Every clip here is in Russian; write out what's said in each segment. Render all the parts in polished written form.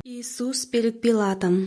Иисус перед Пилатом.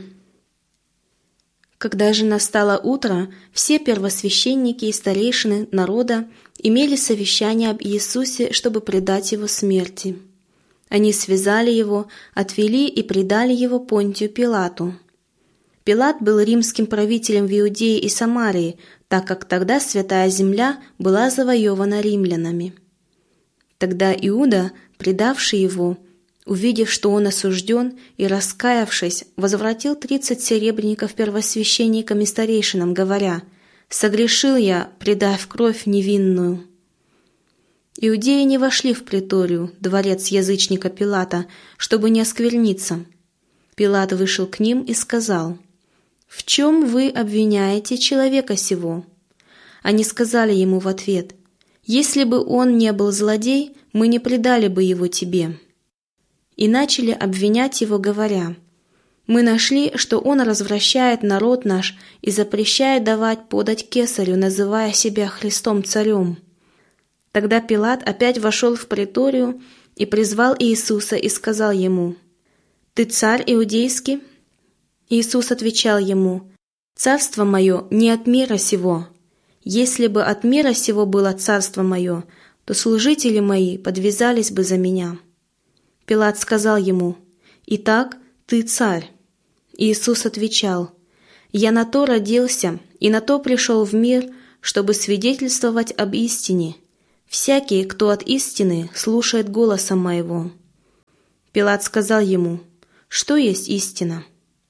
Когда же настало утро, все первосвященники и старейшины народа имели совещание об Иисусе, чтобы предать его смерти. Они связали его, отвели и предали его Понтию Пилату. Пилат был римским правителем в Иудее и Самарии, так как тогда Святая Земля была завоевана римлянами. Тогда Иуда, предавший его, увидев, что он осужден, и, раскаявшись, возвратил 30 серебряников первосвященникам и старейшинам, говоря: «Согрешил я, предав кровь невинную». Иудеи не вошли в преторию, дворец язычника Пилата, чтобы не оскверниться. Пилат вышел к ним и сказал: «В чем вы обвиняете человека сего?» Они сказали ему в ответ: «Если бы он не был злодей, мы не предали бы его тебе». И начали обвинять его, говоря: «Мы нашли, что он развращает народ наш и запрещает давать подать кесарю, называя себя Христом-царем». Тогда Пилат опять вошел в преторию и призвал Иисуса и сказал ему: «Ты царь иудейский?» Иисус отвечал ему: «Царство мое не от мира сего. Если бы от мира сего было царство мое, то служители мои подвязались бы за меня». Пилат сказал ему: «Итак, ты царь?» Иисус отвечал: «Я на то родился и на то пришел в мир, чтобы свидетельствовать об истине. Всякий, кто от истины, слушает голоса моего». Пилат сказал ему: «Что есть истина?»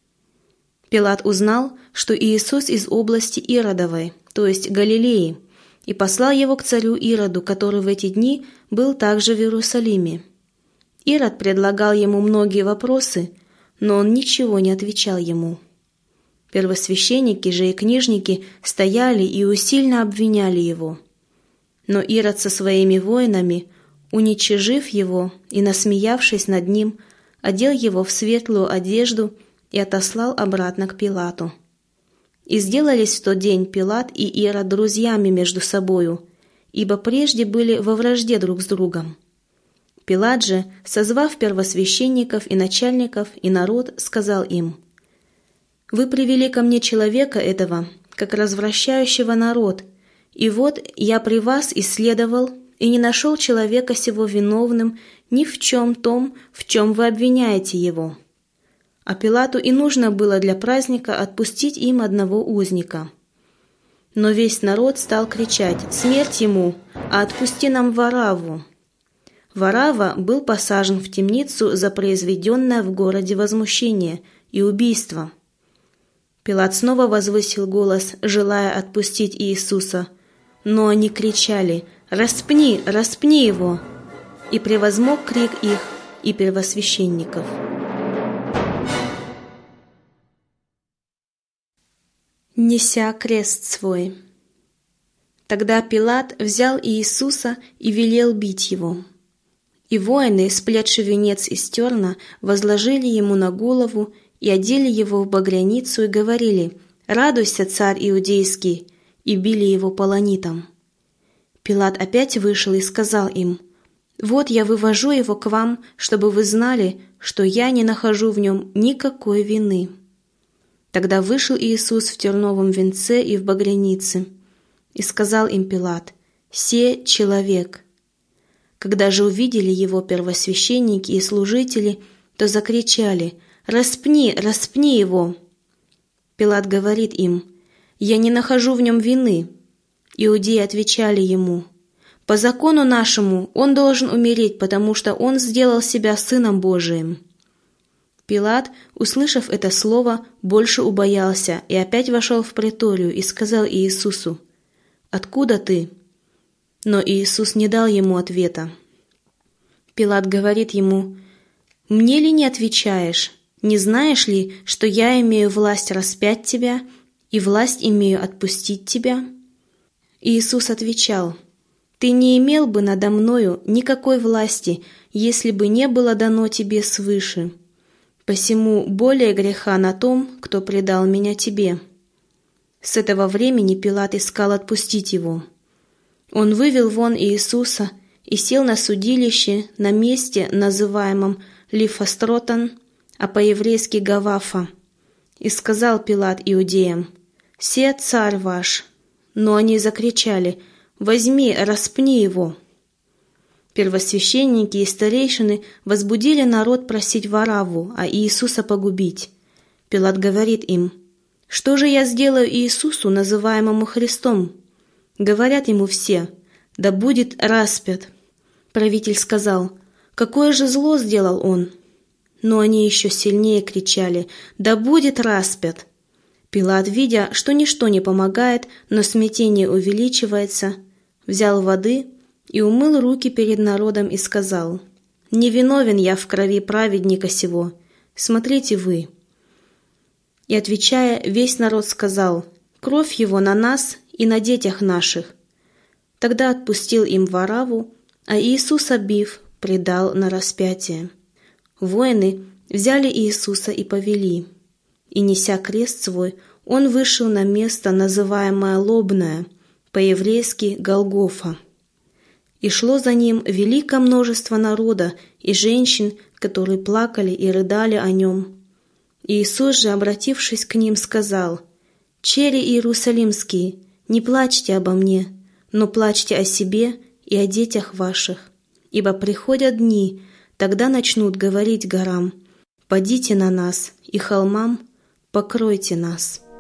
Пилат узнал, что Иисус из области Иродовой, то есть Галилеи, и послал его к царю Ироду, который в эти дни был также в Иерусалиме. Ирод предлагал ему многие вопросы, но он ничего не отвечал ему. Первосвященники же и книжники стояли и усильно обвиняли его. Но Ирод со своими воинами, уничижив его и насмеявшись над ним, одел его в светлую одежду и отослал обратно к Пилату. И сделались в тот день Пилат и Ирод друзьями между собою, ибо прежде были во вражде друг с другом. Пилат же, созвав первосвященников и начальников и народ, сказал им: «Вы привели ко мне человека этого, как развращающего народ, и вот я при вас исследовал и не нашел человека сего виновным ни в чем том, в чем вы обвиняете его». А Пилату и нужно было для праздника отпустить им одного узника. Но весь народ стал кричать: «Смерть ему, а отпусти нам Варавву!» Варавва был посажен в темницу за произведенное в городе возмущение и убийство. Пилат снова возвысил голос, желая отпустить Иисуса, но они кричали: «Распни, распни его!» И превозмог крик их и первосвященников. Неся крест свой. Тогда Пилат взял Иисуса и велел бить его. И воины, сплетши венец из терна, возложили ему на голову и одели его в багряницу и говорили: «Радуйся, царь иудейский!» и били его полонитом. Пилат опять вышел и сказал им: «Вот я вывожу его к вам, чтобы вы знали, что я не нахожу в нем никакой вины». Тогда вышел Иисус в терновом венце и в багрянице, и сказал им Пилат: «Се человек». Когда же увидели его первосвященники и служители, то закричали: «Распни, распни его!» Пилат говорит им: «Я не нахожу в нем вины». Иудеи отвечали ему: «По закону нашему он должен умереть, потому что он сделал себя Сыном Божиим». Пилат, услышав это слово, больше убоялся и опять вошел в преторию и сказал Иисусу: «Откуда ты?» Но Иисус не дал ему ответа. Пилат говорит ему: «Мне ли не отвечаешь? Не знаешь ли, что я имею власть распять тебя и власть имею отпустить тебя?» Иисус отвечал: «Ты не имел бы надо мною никакой власти, если бы не было дано тебе свыше. Посему более греха на том, кто предал меня тебе». С этого времени Пилат искал отпустить его. Он вывел вон Иисуса и сел на судилище на месте, называемом Лифостротан, а по-еврейски Гавафа. И сказал Пилат иудеям: «Се царь ваш». Но они закричали: «Возьми, распни его». Первосвященники и старейшины возбудили народ просить Варавву, а Иисуса погубить. Пилат говорит им: «Что же я сделаю Иисусу, называемому Христом?» Говорят ему все: «Да будет распят». Правитель сказал: «Какое же зло сделал он?» Но они еще сильнее кричали: «Да будет распят». Пилат, видя, что ничто не помогает, но смятение увеличивается, взял воды и умыл руки перед народом и сказал: «Не виновен я в крови праведника сего, смотрите вы». И, отвечая, весь народ сказал: «Кровь его на нас и на детях наших». Тогда отпустил им Варавву, а Иисуса, бив, предал на распятие. Воины взяли Иисуса и повели. И, неся крест свой, он вышел на место, называемое Лобное, по-еврейски Голгофа. И шло за ним великое множество народа и женщин, которые плакали и рыдали о нем. Иисус же, обратившись к ним, сказал: «Чери иерусалимские, не плачьте обо мне, но плачьте о себе и о детях ваших. Ибо приходят дни, тогда начнут говорить горам: падите на нас, и холмам: покройте нас».